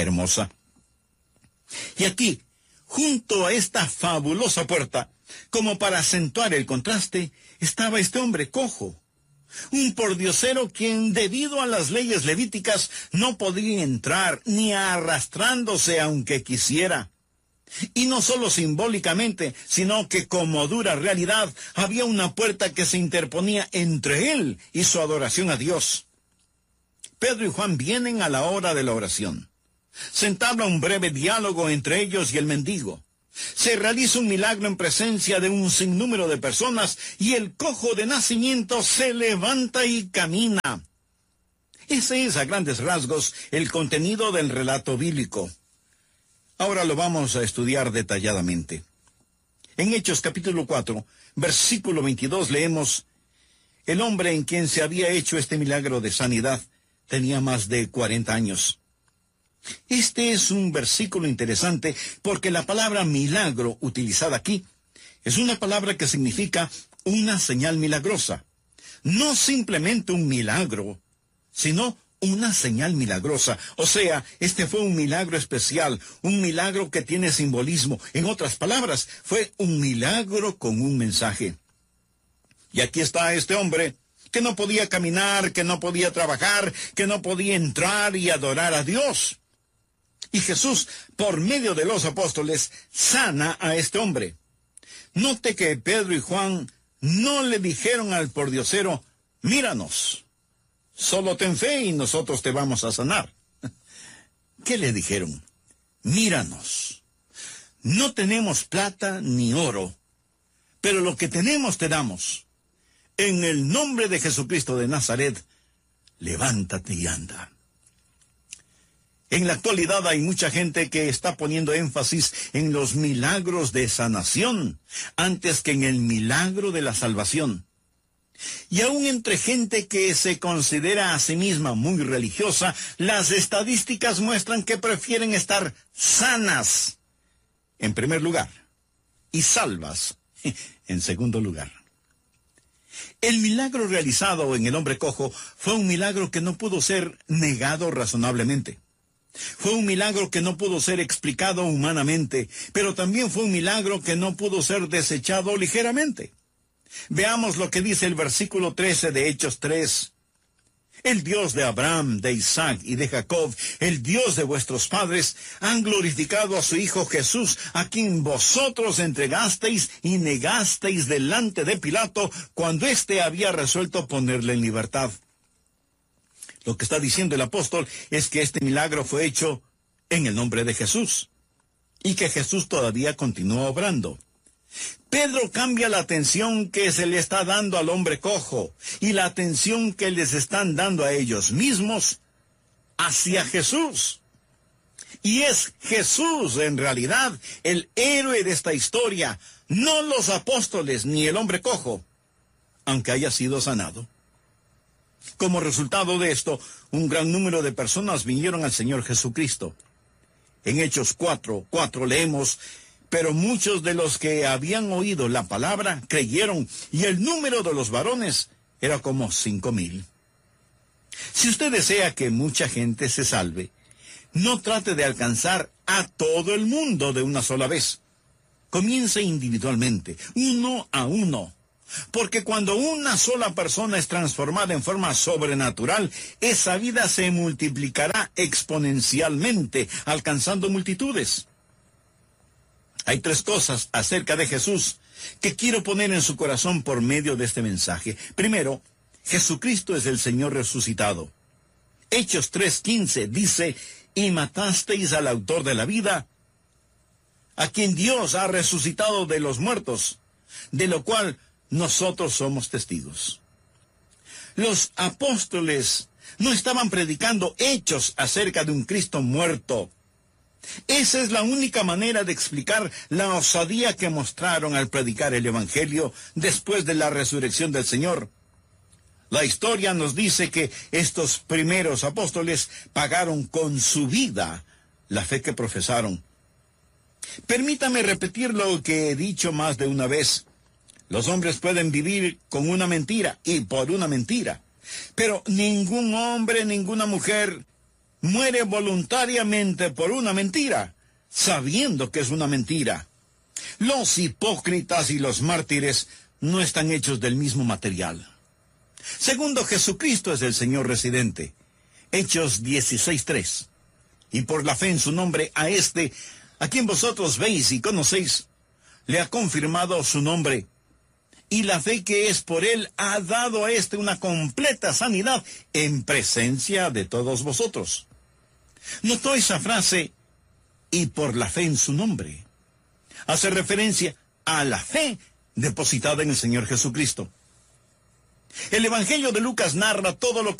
hermosa. Y aquí, junto a esta fabulosa puerta, como para acentuar el contraste, estaba este hombre cojo, un pordiosero quien, debido a las leyes levíticas, no podía entrar ni arrastrándose aunque quisiera. Y no solo simbólicamente, sino que como dura realidad, había una puerta que se interponía entre él y su adoración a Dios. Pedro y Juan vienen a la hora de la oración. Se entabla un breve diálogo entre ellos y el mendigo. Se realiza un milagro en presencia de un sinnúmero de personas y el cojo de nacimiento se levanta y camina. Ese es, a grandes rasgos, el contenido del relato bíblico. Ahora lo vamos a estudiar detalladamente. En Hechos capítulo 4, versículo 22 leemos: el hombre en quien se había hecho este milagro de sanidad tenía más de 40 años. Este es un versículo interesante porque la palabra milagro utilizada aquí es una palabra que significa una señal milagrosa. No simplemente un milagro, sino una señal milagrosa. O sea, este fue un milagro especial, un milagro que tiene simbolismo. En otras palabras, fue un milagro con un mensaje. Y aquí está este hombre que no podía caminar, que no podía trabajar, que no podía entrar y adorar a Dios. Y Jesús, por medio de los apóstoles, sana a este hombre. Note que Pedro y Juan no le dijeron al pordiosero: míranos, solo ten fe y nosotros te vamos a sanar. ¿Qué le dijeron? Míranos. No tenemos plata ni oro, pero lo que tenemos te damos. En el nombre de Jesucristo de Nazaret, levántate y anda. En la actualidad hay mucha gente que está poniendo énfasis en los milagros de sanación antes que en el milagro de la salvación. Y aún entre gente que se considera a sí misma muy religiosa, las estadísticas muestran que prefieren estar sanas en primer lugar y salvas en segundo lugar. El milagro realizado en el hombre cojo fue un milagro que no pudo ser negado razonablemente. Fue un milagro que no pudo ser explicado humanamente, pero también fue un milagro que no pudo ser desechado ligeramente. Veamos lo que dice el versículo 13 de Hechos 3. El Dios de Abraham, de Isaac y de Jacob, el Dios de vuestros padres, han glorificado a su Hijo Jesús, a quien vosotros entregasteis y negasteis delante de Pilato, cuando éste había resuelto ponerle en libertad. Lo que está diciendo el apóstol es que este milagro fue hecho en el nombre de Jesús, y que Jesús todavía continúa obrando. Pedro cambia la atención que se le está dando al hombre cojo y la atención que les están dando a ellos mismos hacia Jesús. Y es Jesús, en realidad, el héroe de esta historia, no los apóstoles ni el hombre cojo, aunque haya sido sanado. Como resultado de esto, un gran número de personas vinieron al Señor Jesucristo. En Hechos 4:4 leemos: pero muchos de los que habían oído la palabra creyeron, y el número de los varones era como 5,000. Si usted desea que mucha gente se salve, no trate de alcanzar a todo el mundo de una sola vez. Comience individualmente, uno a uno. Porque cuando una sola persona es transformada en forma sobrenatural, esa vida se multiplicará exponencialmente, alcanzando multitudes. Hay 3 cosas acerca de Jesús que quiero poner en su corazón por medio de este mensaje. Primero, Jesucristo es el Señor resucitado. Hechos 3:15 dice: y matasteis al autor de la vida, a quien Dios ha resucitado de los muertos, de lo cual nosotros somos testigos. Los apóstoles no estaban predicando hechos acerca de un Cristo muerto. Esa es la única manera de explicar la osadía que mostraron al predicar el Evangelio después de la resurrección del Señor. La historia nos dice que estos primeros apóstoles pagaron con su vida la fe que profesaron. Permítame repetir lo que he dicho más de una vez. Los hombres pueden vivir con una mentira y por una mentira, pero ningún hombre, ninguna mujer, muere voluntariamente por una mentira, sabiendo que es una mentira. Los hipócritas y los mártires no están hechos del mismo material. Segundo, Jesucristo es el Señor residente. Hechos 16:3. Y por la fe en su nombre, a este, a quien vosotros veis y conocéis, le ha confirmado su nombre. Y la fe que es por él ha dado a este una completa sanidad en presencia de todos vosotros. ¿Notó esa frase? Y por la fe en su nombre. Hace referencia a la fe depositada en el Señor Jesucristo. El Evangelio de Lucas narra todo lo